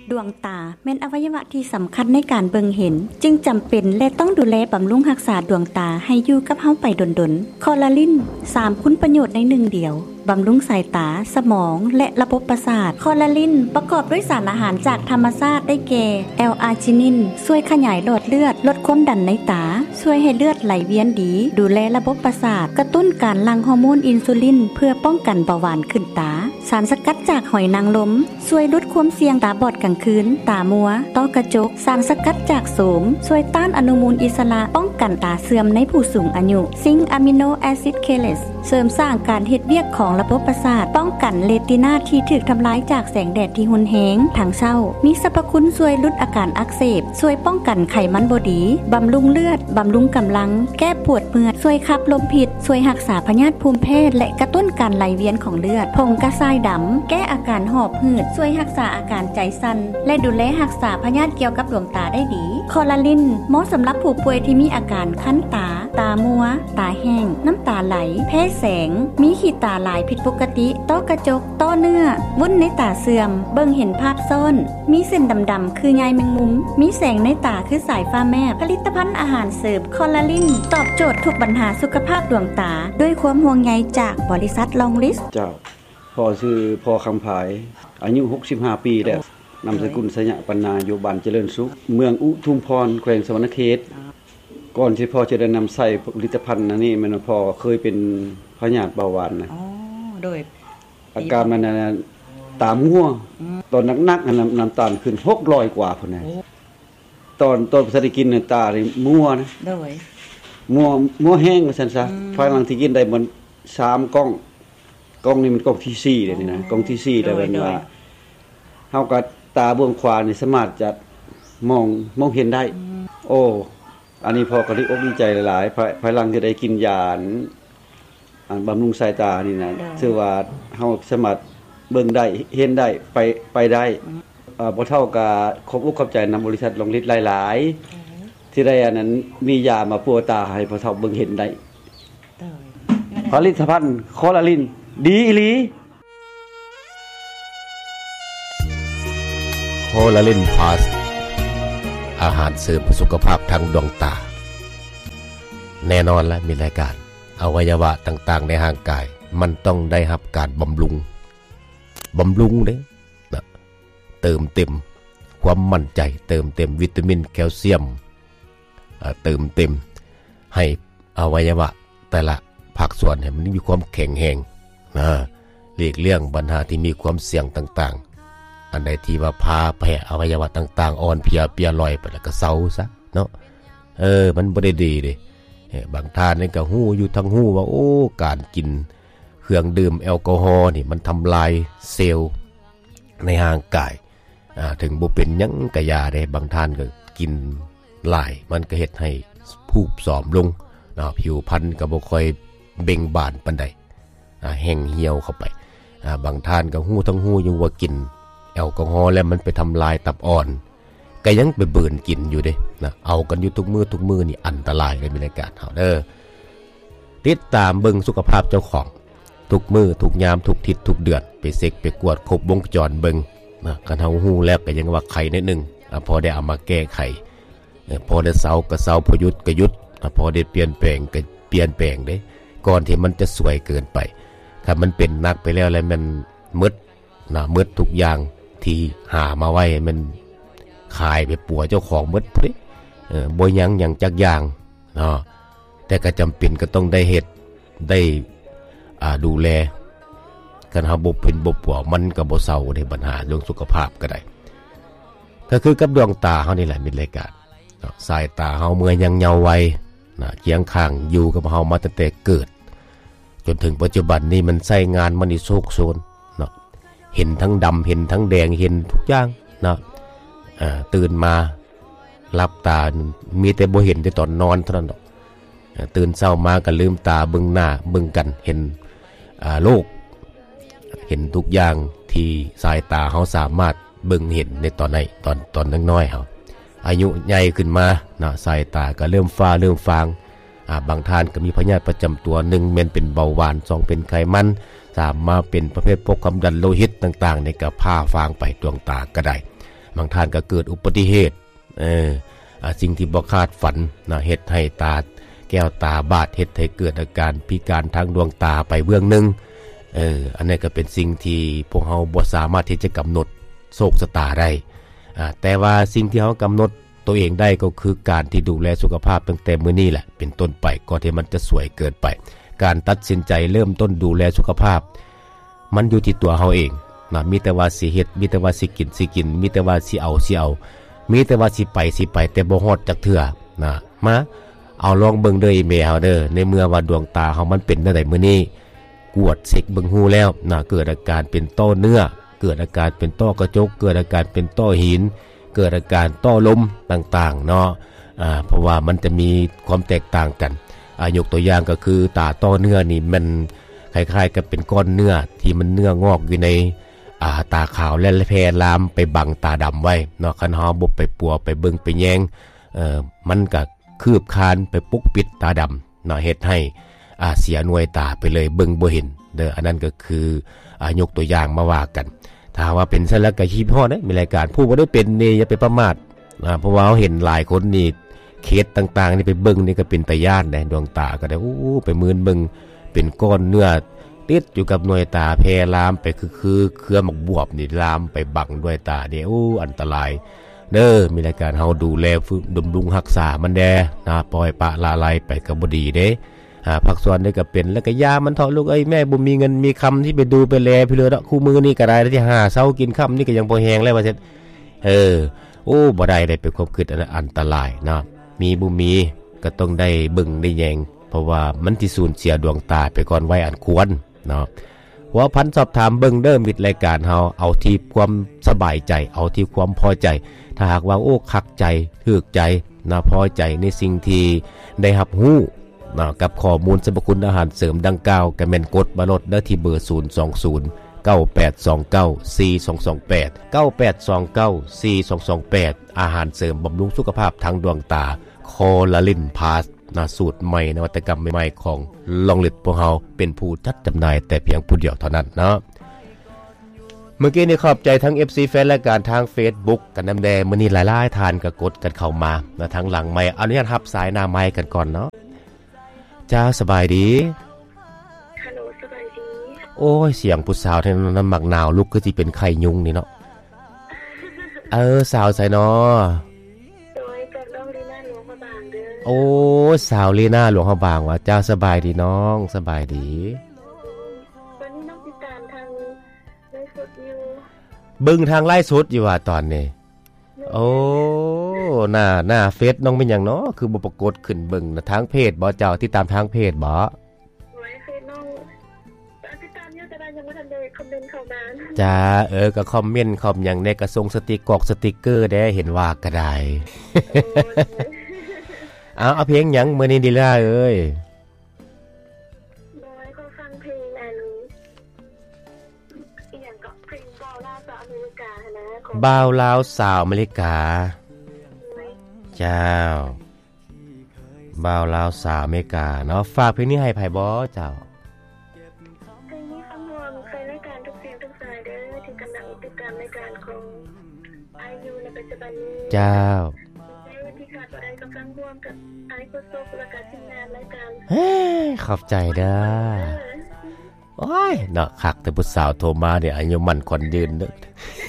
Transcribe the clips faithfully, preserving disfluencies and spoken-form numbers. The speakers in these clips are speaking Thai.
ดวงตาแม่นอวัยวะที่สำคัญในการเบิ่งเห็นจึงจำเป็นและต้องดูแลบำรุงรักษาดวงตาให้อยู่กับเฮาไปดนๆคอลลาจินสามคุณประโยชน์ในหนึ่งเดียวบำรุงสายตาสมองและระบบประสาทคอลลาจินประกอบด้วยสารอาหารจากธรรมชาติได้แก่แอลอาร์จินินช่วยขยายหลอดเลือดลดความดันในตาช่วยให้เลือดไหลเวียนดีดูแลระบบประสาทกระตุ้นการหลั่งฮอร์โมนอินซูลินเพื่อป้องกันเบาหวานขึ้นตาสารสกัดจากหอยนางรมช่วยลดความเสี่ยงตาบอดกลางคืนตามัวต้อกระจกสารสกัดจากโสมช่วยต้านอนุมูลอิสระป้องกันตาเสื่อมในผู้สูงอายุซิงค์อะมิโนแอซิดเคเลสเสริมสร้างการเฮ็ดเวียกของระบบประสาทป้องกันเรตินาที่ถูกทำลายจากแสงแดดที่รุนแรงทางเช้ามีสรรพคุณช่วยลดอาการอักเสบช่วยป้องกันไขมันบ่ดีบำรุงเลือดบำรุงกำลังแก้ปวดเมื่อยช่วยขับลมพิษช่วยรักษาพยาธิภูมิแพ้และกระตุ้นการไหลเวียนของเลือดผงกระชายดำแก้อาการหอบหืดช่วยรักษาอาการใจสั่นและดูแลรักษาพยาธิเกี่ยวกับดวงตาได้ดีคอลลาจินเหมาะสำหรับผู้ป่วยที่มีอาการคั้นตาตามัวตาแห้งน้ำตาไหลแพ้แสงมีขีดตาหลายผิดปกติต้อกระจกต้อเนื้อวุ้นในตาเสื่อมเบิ่งเห็นภาพซ้อนมีเส้นดำๆคือใยแมงมุมมีแสงในตาคือสายฟ้าแมบผลิตภัณฑ์อาหารเสริมคอลลาจินตอบโจทย์ทุกปัญหาสุขภาพดวงตาด้วยความห่วงใยจากบริษัทลองลิสเจ้าพ่อชื่อพ่อคำภายอายุหกสิบห้าปีแล้วนามสกุลสยะปัญญาอยู่บ้านเจริญสุขเมืองอุทุมพรแขวงสวรรณเขตก่อนที่พ่อจะได้นำใส่ผลิตภัณฑ์อันนี้มันพ่อเคยเป็นพยาธิเบาหวานนะอ๋อโดยอาการมันน่ะตามัวตอนนักๆน้ำน้ำตาลขึ้นหกร้อยกว่าพุ่นน่ะตอนตอนสิได้กินตานี่มัวนะโดยมัวมัวแห้งว่าซั่นซะภายหลังที่กินได้มันสามกล่องกล่องนี้มันกล่องที่สี่เลยนี่นะกล่องที่สี่แล้วมันว่าเฮาก็ตาเบื้องขวานี่สามารถจะมองมองเห็นได้โอ้อันนี้พอก็ได้อกดีใจหลายๆภายหลังที่ได้กินยาอันบำรุงสายตานี่นะถือว่าเฮาสามารถเบิ่งได้เห็นได้ไปไปได้เอ่อบ่เท่ากับขอบอกขอบใจนำบริษัทลงฤทธิ์หลายๆที่ได้อันนั้นมียามาปัวตาให้พ่อเฒ่าเบิ่งเห็นได้ผลิตภัณฑ์คอลลาจินดีอีหลีคอลลาจินพลัสอาหารเสริมสุขภาพทางดวงตาแน่นอนและมีรายการอวัยวะต่างๆในร่างกายมันต้องได้รับการบำรุงบำรุงเด้นะเติมเต็มความมั่นใจเติมเต็มวิตามินแคลเซียมเติมเต็มให้อวัยวะแต่ละภาคส่วนให้มันมีความแข็งแรงนะหลีกเลี่ยงปัญหาที่มีความเสี่ยงต่างๆอันใดที่ว่าพาแพ้อวัยวะต่างๆอ่อนเพลียเปียลอยไปแล้วก็เซาซะเนาะเออมันบ่ได้ดีเด้บางท่านนี่ก็ฮู้อยู่ทั้งฮู้ว่าโอ้การกินเครื่องดื่มแอลกอฮอล์นี่มันทำลายเซลล์ในร่างกายอ่าถึงบ่เป็นหยังก็อย่าได้บางท่านก็กินหลายมันก็เฮ็ดให้ผูบผอมลงเนาะผิวพรรณก็บ่ค่อยเบ่งบานปานใดอ่าแห้งเหี่ยวเข้าไปอ่าบางท่านก็ฮู้ทั้งฮู้อยู่ว่ากินแอลกอฮอล์แล้วมันไปทำลายตับอ่อนก็ยังไปเบิ่นกินอยู่เด้นะเอากันอยู่ทุกมื้อทุกมื้อนี่อันตรายเลยมีรายการเฮาเด้อติดตามเบิ่งสุขภาพเจ้าของทุกมื้อทุกยามทุกทิศทุกเดือนไปเช็คไปกวดครบวงจรเบิ่งนะกันเฮาฮู้แล้วก็ยังว่าไข้นิดนึงอ่ะพอได้เอามาแก้ไขพอได้เซาก็เซาพอหยุดก็หยุดอ่ะพอได้เปลี่ยนแปลงก็เปลี่ยนแปลงเด้ก่อนที่มันจะสวยเกินไปถ้ามันเป็นหนักไปแล้วแล้วมันมึดนะมึดทุกอย่างที่หามาไว้มันขายไปปัวเจ้าของหมดพุ่นเออบ่ยังหยังจักอย่างเนาะแต่ก็จำเป็นก็ต้องได้เฮ็ดได้อ่าดูแลกันเฮาบ่เป็นบ่ปัวมันก็บ่เซาได้ปัญหาเรื่องสุขภาพก็ได้ก็คือกับดวงตาเฮานี่แหละมีรายการเนาะสายตาเฮาเมื่อยังเยาว์วัยนะเคียงข้างอยู่กับเฮามาตั้งแต่เกิดจนถึงปัจจุบันนี้มันใช้งานมันนี่โซกโซนเนาะเห็นทั้งดำเห็นทั้งแดงเห็นทุกอย่างเนาะอ่าตื่นมาหลับตามีแต่บ่เห็นแต่ตอนนอนเท่านั้นดอกตื่นเช้ามาก็ลืมตาเบิ่งหน้าเบิ่งกันเห็นอ่าโลกเห็นทุกอย่างที่สายตาเฮาสามารถเบิ่งเห็นในตอนไหนตอนตอนน้อยๆเฮาอายุใหญ่ขึ้นมาเนาะสายตาก็เริ่มฟ้าเริ่มฟางอ่าบางท่านก็มีพยาธิประจำตัวหนึ่งแม่นเป็นเบาหวานสองเป็นไขมันสามมาเป็นประเภทพวกความดันโลหิตต่างๆในก็พาฟางไปดวงตาก็ได้บางท่านก็เกิดอุบัติเหตุเอออ่าสิ่งที่บ่คาดฝันนะเฮ็ดให้ตาแก้วตาบาดเฮ็ดให้เกิดอาการพิการทางดวงตาไปเบื้องหนึงเอออันนี้ก็เป็นสิ่งที่พวกเฮาบ่สามารถที่จะกำหนดโชคชะตาได้อ่าแต่ว่าสิ่งที่เฮากำหนดตัวเองได้ก็คือการที่ดูแลสุขภาพตั้งแต่มื้อนี้แหละเป็นต้นไปก่อนที่มันจะสวยเกินไปการตัดสินใจเริ่มต้นดูแลสุขภาพมันอยู่ที่ตัวเฮาเองนะมีแต่ว่าสิเฮ็ดมีแต่ว่าสิกินสิกินมีแต่ว่าสิเอาสิเอามีแต่ว่าสิไปสิไปแต่บ่ฮอดจักเทื่อนะมาเอาลองเบิ่งเด้ออีเมลเฮาเด้อในเมื่อว่าดวงตาเฮามันเป็นจังได๋มื้อนี้กวดเช็คเบิ่งหูแล้วนะเกิดอาการเป็นต้อเนื้อเกิดอาการเป็นต้อกระจกเกิดอาการเป็นต้อหินเกิดอาการต้อลมต่างๆเนาะอ่าเพราะว่ามันจะมีความแตกต่างกันอ่ายกตัวอย่างก็คือตาต้อเนื้อนี่มันคล้ายๆกับเป็นก้อนเนื้อที่มันเนื้องอกอยู่ในอ่าตาขาวและแพร่ลามไปบังตาดำไว้เนาะคันเฮาบ่ไปปัวไปเบิ่งไปแยงเอ่อมันก็คืบคานไปปุกปิดตาดำเนาะเฮ็ดให้อ่าเสียหน่วยตาไปเลยเบิ่งบ่เห็นเด้ออันนั้นก็คืออ่ายกตัวอย่างมาว่ากันถ้าว่าเป็นซั่นแล้วก็คิดฮอดเด้มีรายการผู้บ่ได้เป็นนี่อย่าไปประมาทอ่าเพราะว่าเฮาเห็นหลายคนนี่เคสต่างๆนี่ไปเบิ่งนี่ก็เป็นตาย้านได้ดวงตาก็ได้อู้ไปมืนเบิ่งเป็นก้อนเนื้อติดอยู่กับหน่วยตาแพร่ลามไปคือคือเครือหมกบวบนี่ลามไปบังด้วยตานี่โอ้อันตรายเด้อมีรายการเฮาดูแลฟื้นบำรุงรักษามันแดนะปล่อยปะละลายไปก็บ่ดีเด้หาพักส่วนได้ก็เป็นแล้วก็ยามันเถาะลูกเอ้ยแม่บ่มีเงินมีคำที่ไปดูไปแลพี่เลยเนาะคู่มือนี่ก็ได้ที่หาเช้ากินค่ำนี่ก็ยังบ่แฮงแล้วว่าซั่นเออโอ้บ่ได้ได้เป็นความคิดอันตรายเนาะมีบ่มีก็ต้องได้เบิ่งได้แยงเพราะว่ามันสิสูญเสียดวงตาไปก่อนวัยอันควรเนาะหัวพันสอบถามเบิ่งเด้อมิดรายการเฮาเอาที่ความสบายใจเอาที่ความพอใจถ้าหากว่าโอ้คักใจถูกใจนะพอใจในสิ่งที่ได้รับรู้นะกับข้อมูลสรรพคุณอาหารเสริมดังกล่าวก็แม่นกดมาโหลดได้ที่เบอร์ศูนย์ สอง ศูนย์ เก้า แปด สอง เก้า สี่ สอง สอง แปด เก้า แปด สอง เก้า สี่ สอง สอง แปดอาหารเสริมบำรุงสุขภาพทางดวงตาคอลาลินพาสนะสูตรใหม่นวัตกรรมใหม่ๆของลองลิดพวกเฮาเป็นผู้จัดจำหน่ายแต่เพียงผู้เดียวเท่านั้นเนาะเมื่อกี้นี่ขอบใจทั้ง เอฟ ซี แฟนและการทาง Facebook กันนำแดมื้อนี้หลายๆท่านก็กดกันเข้ามานะทางหลังไมค์อนุญาตรับสายหน้าไมค์กันก่อนเนาะจ้าสบายดีฮัลโหลสบายดีโอ้ยเสียงผู้สาวที่น้ำหมักหนาวลุกคือสิเป็นไข้ยุงนี่เนาะเออสาวไสเนาะโดยจากน้องลีน่าหลวงพระบางเด้อโอ้สาวลีน่าหลวงพระบางว่าเจ้าสบายดีน้องสบายดีวันนี้น้องติดตามทางไลฟ์สดอยู่เบิ่งทางไลฟ์สดอยู่ว่าตอนนี้โอ้หน้าหน้าเฟซน้องเป็นหยังเนาะคือบ่ปรากฏขึ้นเบิ่งทางเพจบ่เจ้าติดตามทางเพจบ่ไว้เฟซน้องติดตามอยู่แต่ว่ายังบ่ทันได้คอมเมนต์เข้ามาจ้าเออก็คอมเมนต์คอมหยังในกระทรงสติกกอกสติกเกอร์ได้เห็นว่าก็ได้เอาเอาเพลงหยังมื้อนี้ดีล่ะเอ้ยน้อยก็ฟังเพลงอันอีหยังก็เพลงบ่าวลาวสาวอเมริกานะบ่าวลาวสาวอเมริกาเจ้าบ่าวลาวสาวอเมริกาเนาะฝากเพลงนี้ให้ไผบ่เจ้าเพลงนี้คำนวณใครรายการทุกเสียงทุกสายเด้อที่กำลังติดตามรายการของอายุในปัจจุบันนี้เจ้าที่ขาดอะไรกำลังร่วมกับไอโคโซกและการทีมงานรายการเฮ้ขอบใจเด้อโอ้ยเนาะคักแต่ผู้สาวโทรมาเนี่ยอายุมันคนยืนเด้อ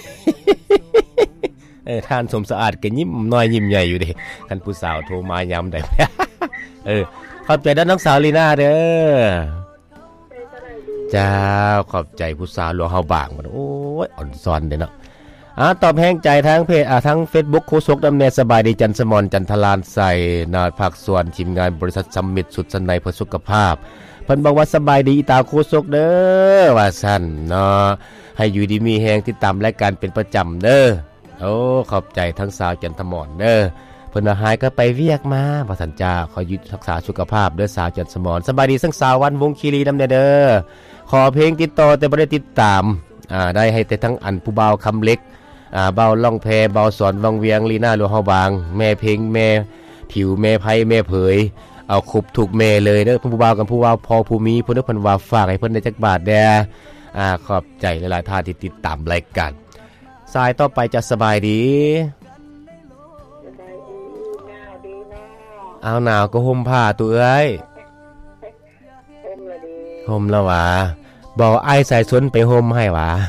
เออท่านสมสะอาดก็ยิ้มน้อยยิ้มใหญ่อยู่ดิคันผู้สาวโทรมายามใดเออขอบใจด้านน้องสาวลีน่าเด้อเจ้าขอบใจผู้สาวหลวงเฮาบางมันโอ้ยอ่อนซ้อนเด้เนาะอ่าตอบแห้งใจทั้งเพจอ่าทั้ง Facebook โคศกดำเนินสบายดีจันทร์สมรจันทลานใส่นาภาคส่วนทีมงานบริษัทซัมมิตสุดสนัยเพื่อสุขภาพเพิ่นบอกว่าสบายดีตาโคศกเด้อว่าซั่นเนาะให้อยู่ดีมีแฮงติดตามรายการเป็นประจำเด้อโอ้ขอบใจทั้งสาวจันทมรเด้อเพิ่นหายก็ไปเวียกมาว่าซั่นจ้าขออยู่รักษาสุขภาพเด้อสาวจันทมรสบายดีทั้งสาววันวงคีรีนำเด้อขอเพลงติดต่อแต่บ่ได้ติดตามอ่าได้ให้แต่ทั้งอันผู้บ่าวคำเล็กอ่าเบาล่องแพเบาสอนวังเวียงลีน่าหลวงเฮาบางแม่เพลงแม่ผิวแม่ไผแม่เผยเอาครบทุกแม่เลยเด้อผู้บ่าวกับผู้บ่าวพอผู้มีเพิ่นเพิ่นว่าฝากให้เพิ่นได้จักบาทแด่อ่าขอบใจหลายๆท่านที่ติดตามรายการสายต่อไปจะสบายดีสบายดีหนาวดีเนาะเอาหนาวก็ห่มผ้าตัวเอ้ยห่มละดีห่มแล้วหวะบอกไอ้สายชนไปห่มให้หวะ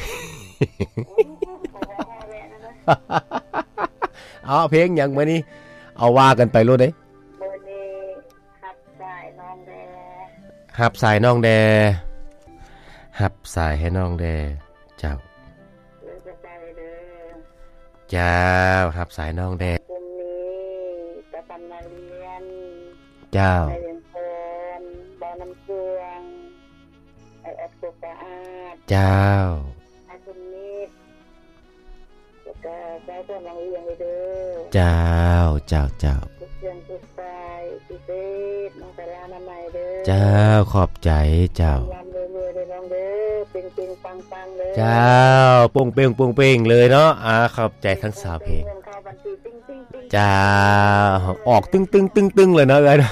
เอาเพลงอย่างมื้อนี้เอาว่ากันไปโลดเด้มื้อนี้หับสายน้องแดหับสายน้องแดหับสายให้น้องแดเจ้าเลิกจะไปเด้อเจ้าหับสายน้องแดกลุ่มนี้ตะปันมาเรียนเจ้าไปเรียนโพนบ่อน้ำเกลืองไอ้แอปสุกสะอาดเจ้าไอ้คุณนิดแล้วก็เจ้าตัวน้องเอียงเลยเด้อเจ้าเจ้าเจ้าทุกเสียงทุกสายพิเศษน้องแต่ละน้ำใหม่เด้อเจ้าขอบใจเจ้าลำเรื่อยๆเลยน้องเด้อปิงปิงปังปังเลยเจ้าปุ้งเป้งปุ้งเป้งเลยเนาะอ่าขอบใจทั้งสาวเพลงเงินเข้าบัญชีติ๊งติ๊งติ๊งเจ้าออกตึ้งตึ้งตึ้งตึ้งเลยเนาะเอ้ย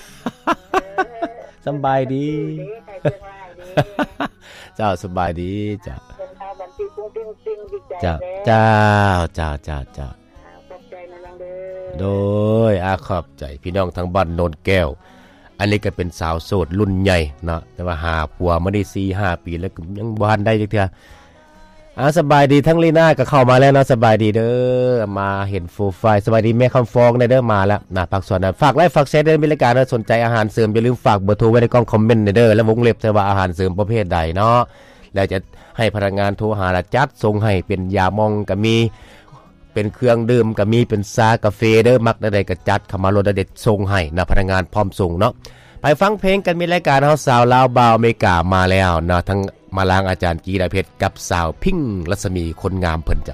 สบายดีใครเชื่อง่ายดีเจ้าสบายดีเจ้าเงินเข้าบัญชีติ๊งติ๊งติ๊งดีใจเจ้าเด้อเจ้าเจ้าเจ้าเจ้าขอบใจนะน้องเด้อโดยอาขอบใจพี่น้องทางบ้านโนนแก้วอันนี้ก็เป็นสาวโสดรุ่นใหญ่เนาะแต่ว่าหาผัวมาได้ สี่ห้า ปีแล้วก็ยังบ่ทันได้จักเทื่ออ่าสบายดีทั้งลีน่าก็เข้ามาแล้วเนาะสบายดีเด้อมาเห็นโปรไฟล์สบายดีแม่คำฟองได้เด้อมาแล้วนะพักส่วนนะฝากไลค์ฝากแชร์เด้อมีรายการสนใจอาหารเสริมอย่าลืมฝากเบอร์โทรไว้ในกล่องคอมเมนต์เด้อแล้ววงเล็บว่าอาหารเสริมประเภทใดเนาะแล้วจะให้พนักงานโทรหาและจัดส่งให้เป็นยามองก็มีเป็นเครื่องดื่มก็มีเป็นซากาแฟเด้อมักใดๆก็จัดเข้ามารถเด็ดส่งให้นะพนักงานพร้อมส่งเนาะไปฟังเพลงกันมีรายการเฮาสาวลาวบาวอเมริกามาแล้วเนาะทั้งมาลางอาจารย์กีฬาเพชรกับสาวพิงรัศมีคนงามเพิ่นจับ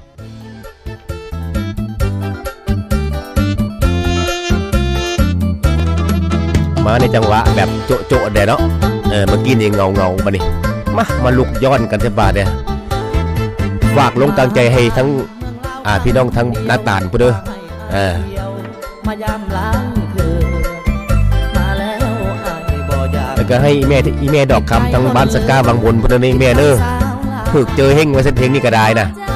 มาในจังหวะแบบโจะๆเด้เนาะเออเมื่อกี้นี่เงาๆบัดนี้มามาลุกย้อนกันซะบาดเด้ฝากลงกลางใจให้ทั้งอ่าพี่น้องทั้งหน้าตาลพุ่นเด้อเออมายามล้างคือมาแล้วอ้ายบ่อยากแล้วก็ให้อีแม่อีแม่ดอกคำทั้งบ้านสก้าวังบนพุ่นนี่แม่เด้อถึกเจอเฮงไว้เส้นเพลงนี้ก็ได้นะ